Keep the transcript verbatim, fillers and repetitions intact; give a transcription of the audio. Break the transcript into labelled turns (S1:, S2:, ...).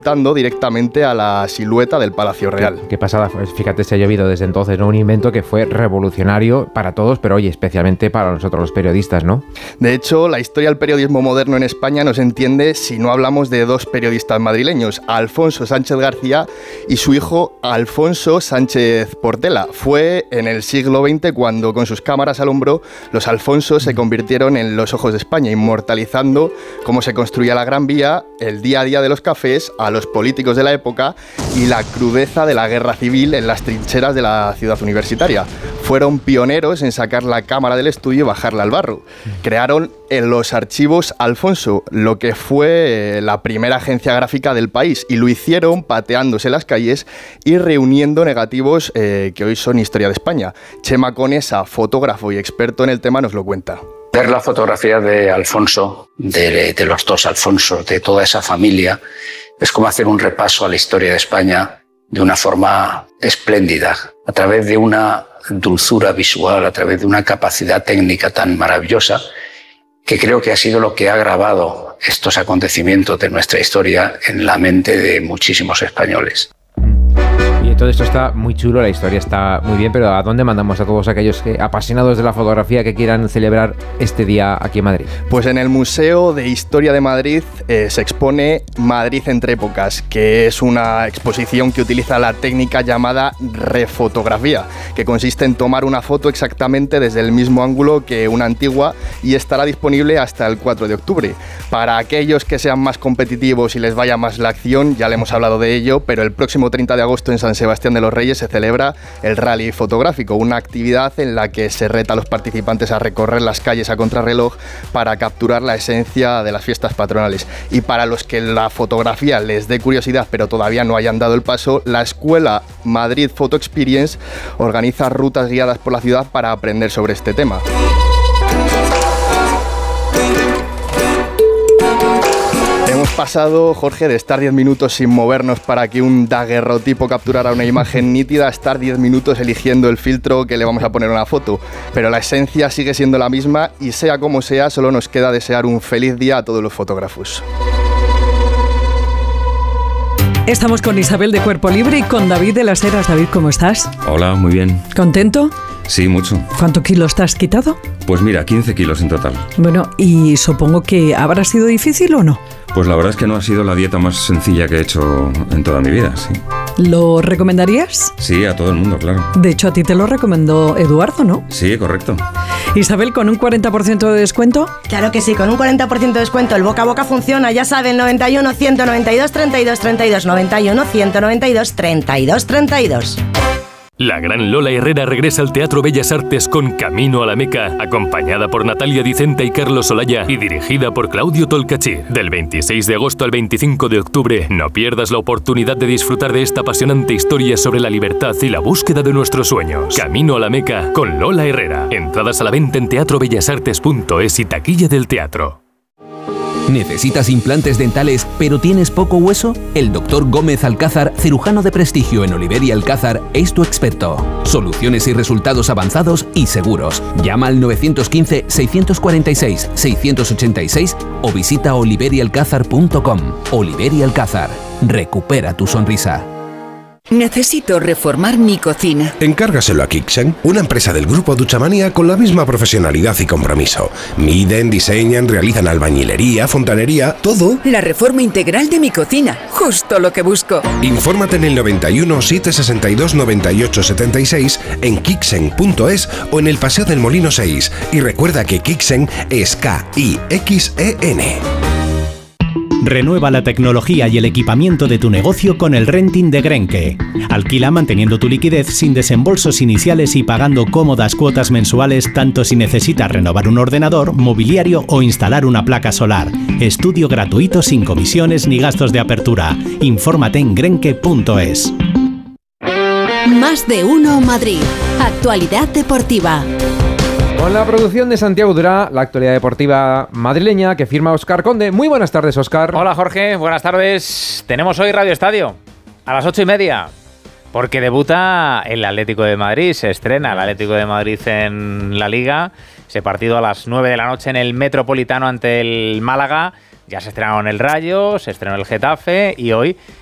S1: dando directamente a la silueta del Palacio Real.
S2: Qué, qué pasada, fíjate, se ha llovido desde entonces, ¿no? Un invento que fue revolucionario para todos, pero oye, especialmente para nosotros los periodistas, ¿no?
S1: De hecho, la historia del periodismo moderno en España no se entiende si no hablamos de dos periodistas madrileños, Alfonso Sánchez García y su hijo Alfonso Sánchez Portela. Fue en el siglo veinte cuando, con sus cámaras al hombro, los Alfonsos se convirtieron en los ojos de España, inmortalizando cómo se construía la Gran Vía, el día a día de los cafés, a los políticos de la época y la crudeza de la guerra civil en las trincheras de la ciudad universitaria. Fueron pioneros en sacar la cámara del estudio y bajarla al barro. Crearon en los archivos Alfonso, lo que fue la primera agencia gráfica del país, y lo hicieron pateándose las calles y reuniendo negativos eh, que hoy son historia de España. Chema Conesa, fotógrafo y experto en el tema, nos lo cuenta.
S3: Ver la fotografía de Alfonso, de, de los dos Alfonsos, de toda esa familia, es como hacer un repaso a la historia de España de una forma espléndida, a través de una dulzura visual, a través de una capacidad técnica tan maravillosa, que creo que ha sido lo que ha grabado estos acontecimientos de nuestra historia en la mente de muchísimos españoles.
S2: Y todo esto está muy chulo, la historia está muy bien, pero ¿a dónde mandamos a todos aquellos que, apasionados de la fotografía, que quieran celebrar este día aquí en Madrid?
S1: Pues en el Museo de Historia de Madrid eh, se expone Madrid entre épocas, que es una exposición que utiliza la técnica llamada refotografía, que consiste en tomar una foto exactamente desde el mismo ángulo que una antigua, y estará disponible hasta el cuatro de octubre. Para aquellos que sean más competitivos y les vaya más la acción, ya le hemos hablado de ello, pero el próximo treinta de agosto en San Sebastián de los Reyes se celebra el Rally Fotográfico, una actividad en la que se reta a los participantes a recorrer las calles a contrarreloj para capturar la esencia de las fiestas patronales. Y para los que la fotografía les dé curiosidad pero todavía no hayan dado el paso, la Escuela Madrid Photo Experience organiza rutas guiadas por la ciudad para aprender sobre este tema. Hemos pasado, Jorge, de estar diez minutos sin movernos para que un daguerrotipo capturara una imagen nítida a estar diez minutos eligiendo el filtro que le vamos a poner a una foto. Pero la esencia sigue siendo la misma y sea como sea, solo nos queda desear un feliz día a todos los fotógrafos.
S4: Estamos con Isabel de Cuerpo Libre y con David de las Heras. David, ¿cómo estás?
S5: Hola, muy bien.
S4: ¿Contento?
S5: Sí, mucho.
S4: ¿Cuántos kilos te has quitado?
S5: Pues mira, quince kilos en total.
S4: Bueno, y supongo que habrá sido difícil ¿o no?
S5: Pues la verdad es que no ha sido la dieta más sencilla que he hecho en toda mi vida, sí.
S4: ¿Lo recomendarías?
S5: Sí, a todo el mundo, claro.
S4: De hecho, a ti te lo recomendó Eduardo, ¿no?
S5: Sí, correcto.
S4: Isabel, ¿con un cuarenta por ciento de descuento?
S6: Claro que sí, con un cuarenta por ciento de descuento. El boca a boca funciona, ya saben, noventa y uno, ciento noventa y dos, treinta y dos, treinta y dos, noventa y uno, ciento noventa y dos, treinta y dos, treinta y dos.
S7: La gran Lola Herrera regresa al Teatro Bellas Artes con Camino a la Meca, acompañada por Natalia Dicenta y Carlos Olaya y dirigida por Claudio Tolcachir. Del veintiséis de agosto al veinticinco de octubre, no pierdas la oportunidad de disfrutar de esta apasionante historia sobre la libertad y la búsqueda de nuestros sueños. Camino a la Meca con Lola Herrera. Entradas a la venta en teatro bellas artes punto es y taquilla del teatro.
S8: ¿Necesitas implantes dentales pero tienes poco hueso? El doctor Gómez Alcázar, cirujano de prestigio en Oliver y Alcázar, es tu experto. Soluciones y resultados avanzados y seguros. Llama al nueve uno cinco, seis cuatro seis, seis ocho seis o visita oliver y alcázar punto com. Oliver y Alcázar. Recupera tu sonrisa.
S9: Necesito reformar mi cocina.
S10: Encárgaselo a Kixen, una empresa del grupo Duchamanía con la misma profesionalidad y compromiso. Miden, diseñan, realizan albañilería, fontanería, todo.
S9: La reforma integral de mi cocina, justo lo que busco.
S10: Infórmate en el noventa y uno, setecientos sesenta y dos, noventa y ocho setenta y seis, en kixen punto es o en el Paseo del Molino seis. Y recuerda que Kixen es K I X E N.
S11: Renueva la tecnología y el equipamiento de tu negocio con el renting de Grenke. Alquila manteniendo tu liquidez sin desembolsos iniciales y pagando cómodas cuotas mensuales tanto si necesitas renovar un ordenador, mobiliario o instalar una placa solar. Estudio gratuito sin comisiones ni gastos de apertura. Infórmate en grenke punto es.
S12: Más de uno Madrid. Actualidad deportiva.
S2: Con la producción de Santiago Durá, la actualidad deportiva madrileña que firma Óscar Conde. Muy buenas tardes, Óscar.
S13: Hola, Jorge. Buenas tardes. Tenemos hoy Radio Estadio a las ocho y media, porque debuta el Atlético de Madrid. Se estrena el Atlético de Madrid en la Liga. Ese partido a las nueve de la noche en el Metropolitano ante el Málaga. Ya se estrenaron el Rayo, se estrenó el Getafe y hoy